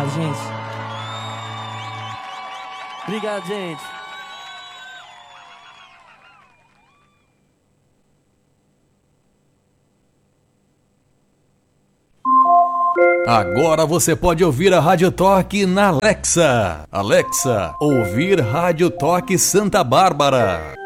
Obrigado, gente. Obrigado, gente. Agora você pode ouvir a Rádio Toque na Alexa. Alexa, ouvir Rádio Toque Santa Bárbara.